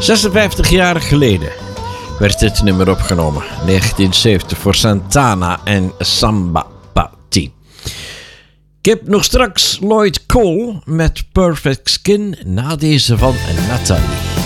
56 jaar geleden werd dit nummer opgenomen. 1970 voor Santana en Samba Party. Ik heb nog straks Lloyd Cole met Perfect Skin na deze van Nathalie.